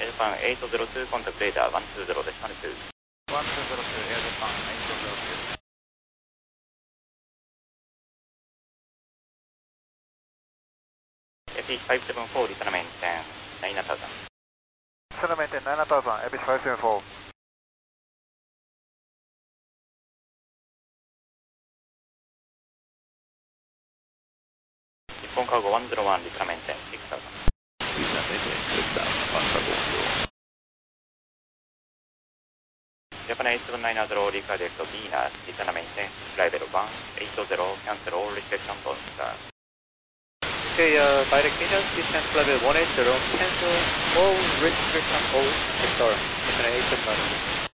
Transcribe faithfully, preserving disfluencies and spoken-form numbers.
Air Japan eight zero two, contact radar one two zero decimal two. one two zero two, Air Japan eight zero two. A P five seven four, return maintain nine thousand. Return maintain nine thousand, A P five seven four. Nippon Cargo one zero one, return maintain six thousand. Japan eight seven nine zero, redirect Venus, return maintain level one eight zero, cancel all reception points. Okay, uh, direct Venus, descent level one eight zero, cancel all restriction posts, Victor, Japan eight seven nine.